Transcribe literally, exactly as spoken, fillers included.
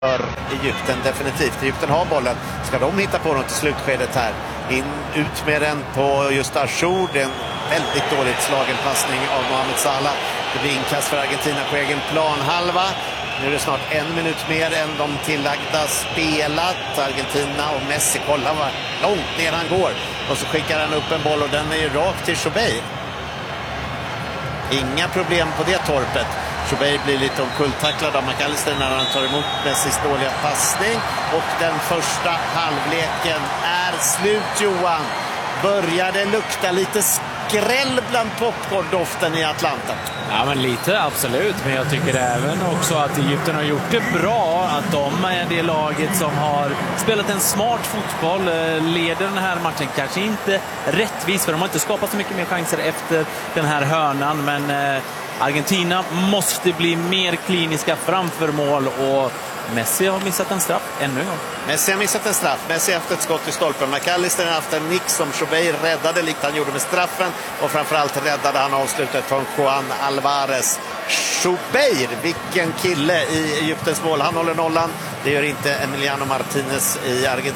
för Egypten definitivt. Egypten har bollen. Ska de hitta på något i slutskedet här? In, ut med den på just Achour. Det är en väldigt dåligt slagen passning av Mohamed Salah. Det blir inkast för Argentina på egen planhalva. Nu är det snart en minut mer än de tillagda spelat. Argentina och Messi, kolla vad långt ner han går. Och så skickar han upp en boll och den är ju rakt till Chobeir. Inga problem på det torpet. Chobeir blir lite omkulltacklad av McAllister när han tar emot Messis dåliga passning. Och den första halvleken är slut, Johan. Börjar det lukta lite skräll bland popcorndoften i Atlanta? Ja, men lite, absolut. Men jag tycker även också att Egypten har gjort det bra. Att de är det laget som har spelat en smart fotboll. Leder den här matchen. Kanske inte rättvis, för de har inte skapat så mycket mer chanser efter den här hörnan. Men Argentina måste bli mer kliniska framför mål, och Messi har missat en straff ännu en gång. Messi har missat en straff. Messi har haft ett skott i stolpen. McAllister har haft en nick som Chobeir räddade, likt han gjorde med straffen. Och framförallt räddade han avslutet från Juan Alvarez. Chobeir, vilken kille i Egyptens mål. Han håller nollan. Det gör inte Emiliano Martinez i Argentina.